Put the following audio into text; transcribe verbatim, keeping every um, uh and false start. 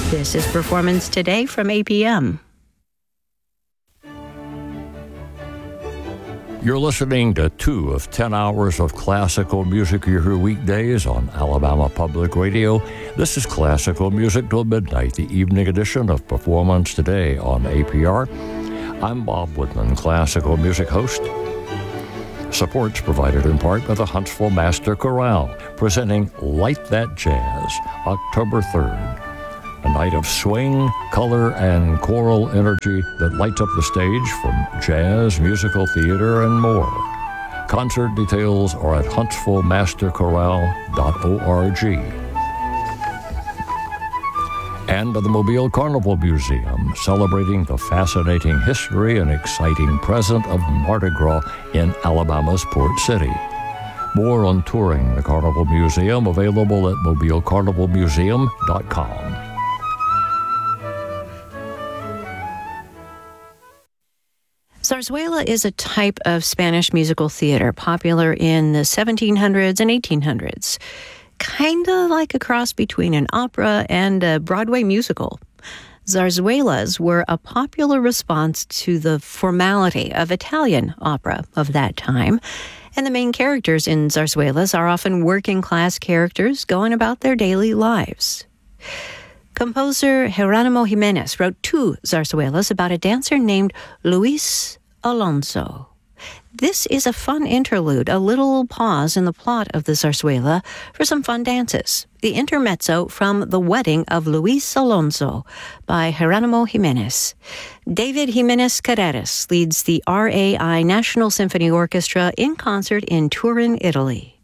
This is Performance Today from A P M. You're listening to two of ten hours of classical music you hear weekdays on Alabama Public Radio. This is Classical Music Till Midnight, the evening edition of Performance Today on A P R. I'm Bob Woodman, classical music host. Support's provided in part by the Huntsville Master Chorale, presenting Light That Jazz, October third. A night of swing, color, and choral energy that lights up the stage from jazz, musical theater, and more. Concert details are at huntsville master chorale dot org. And the Mobile Carnival Museum, celebrating the fascinating history and exciting present of Mardi Gras in Alabama's Port City. More on touring the Carnival Museum available at mobile carnival museum dot com. Zarzuela is a type of Spanish musical theater popular in the seventeen hundreds and eighteen hundreds. Kind of like a cross between an opera and a Broadway musical. Zarzuelas were a popular response to the formality of Italian opera of that time, and the main characters in zarzuelas are often working-class characters going about their daily lives. Composer Geronimo Jimenez wrote two zarzuelas about a dancer named Luis Alonso. This is a fun interlude, a little pause in the plot of the zarzuela for some fun dances. The intermezzo from The Wedding of Luis Alonso by Geronimo Jimenez. David Jimenez Carreras leads the R A I National Symphony Orchestra in concert in Turin, Italy.